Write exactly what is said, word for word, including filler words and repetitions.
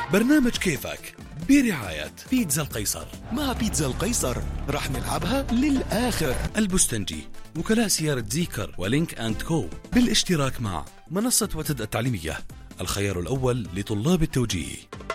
برنامج كيفك برعاية بيتزا القيصر. مع بيتزا القيصر راح نلعبها للآخر. البستنجي، وكلاء سيارة زيكر ولينك أند كو، بالاشتراك مع منصة وتد التعليمية، الخيار الأول لطلاب التوجيه.